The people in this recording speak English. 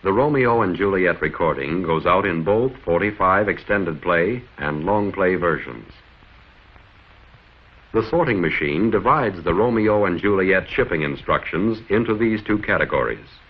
the Romeo and Juliet recording goes out in both 45 extended play and long play versions. The sorting machine divides the Romeo and Juliet shipping instructions into these two categories.